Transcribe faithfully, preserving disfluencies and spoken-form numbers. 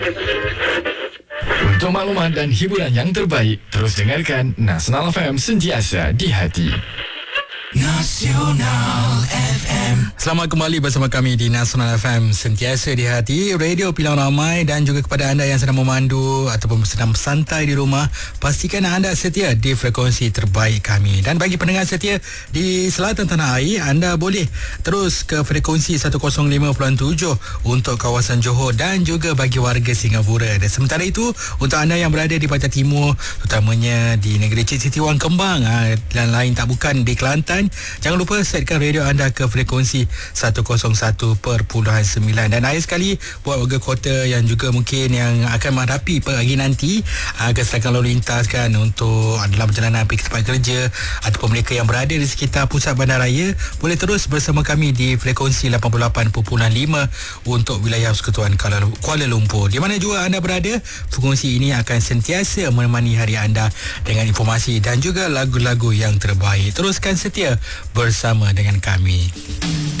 Untuk maklumat dan hiburan yang terbaik, terus dengarkan Nasional F M, sentiasa di hati. Nasional F M. Selamat kembali bersama kami di Nasional F M, sentiasa di hati, radio pilihan ramai. Dan juga kepada anda yang sedang memandu ataupun sedang santai di rumah, pastikan anda setia di frekuensi terbaik kami. Dan bagi pendengar setia di selatan tanah air, anda boleh terus ke frekuensi seratus lima perpuluhan tujuh untuk kawasan Johor dan juga bagi warga Singapura. Dan sementara itu, untuk anda yang berada di Pantai Timur, terutamanya di negeri Cik Siti Wang Kembang dan lain tak bukan di Kelantan, jangan lupa setkan radio anda ke frekuensi seratus satu perpuluhan sembilan. Dan akhir sekali, buat warga kota yang juga mungkin yang akan menghadapi pagi nanti kesedaran lalu lintas kan, untuk dalam perjalanan pergi ke tempat kerja ataupun mereka yang berada di sekitar pusat bandaraya, boleh terus bersama kami di frekuensi lapan puluh lapan perpuluhan lima untuk wilayah Persekutuan Kuala Lumpur. Di mana juga anda berada, frekuensi ini akan sentiasa menemani hari anda dengan informasi dan juga lagu-lagu yang terbaik. Teruskan setia bersama dengan kami.